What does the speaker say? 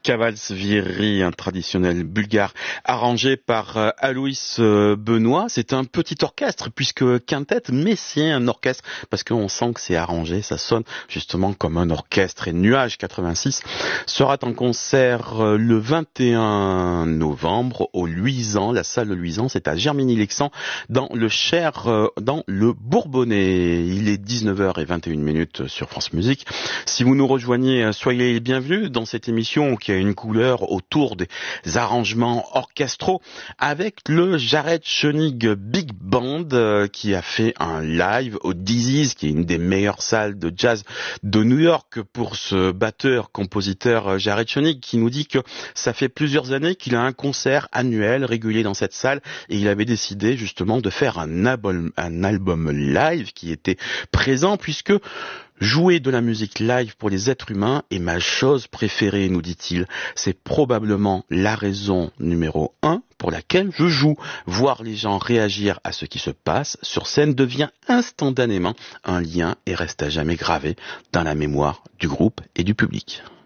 Kavalsviri, un traditionnel bulgare arrangé par Aloïs Benoît. C'est un petit orchestre puisque quintet, mais c'est un orchestre parce qu'on sent que c'est arrangé, ça sonne justement comme un orchestre. Et Nuage 86 sera en concert le 21 novembre au Luisan, la salle de Luisan, c'est à Germigny-Lexan dans le Cher, dans le Bourbonnais. Il est 19h21 sur France Musique. Si vous nous rejoignez, soyez les bienvenus dans cette émission qui a une couleur autour des arrangements orchestraux avec le Jared Schoenig Big Band qui a fait un live au Dizzy's, qui est une des meilleures salles de jazz de New York, pour ce batteur-compositeur Jared Schoenig, qui nous dit que ça fait plusieurs années qu'il a un concert annuel régulier dans cette salle et il avait décidé justement de faire un album live qui était présent, puisque jouer de la musique live pour les êtres humains est ma chose préférée, nous dit-il. C'est probablement la raison numéro 1 pour laquelle je joue. Voir les gens réagir à ce qui se passe sur scène devient instantanément un lien et reste à jamais gravé dans la mémoire du groupe et du public.